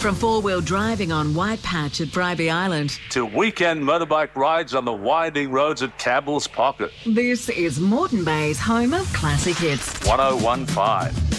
From four-wheel driving on White Patch at Bribie Island to weekend motorbike rides on the winding roads at Campbell's Pocket. This is Moreton Bay's home of classic hits. 1015.